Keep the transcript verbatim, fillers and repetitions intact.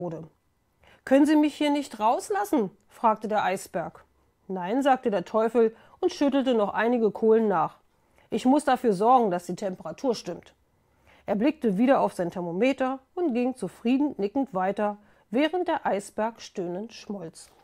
wurde. »Können Sie mich hier nicht rauslassen?« fragte der Eisberg. »Nein«, sagte der Teufel und schüttelte noch einige Kohlen nach. »Ich muss dafür sorgen, dass die Temperatur stimmt.« Er blickte wieder auf sein Thermometer und ging zufrieden nickend weiter, während der Eisberg stöhnend schmolz.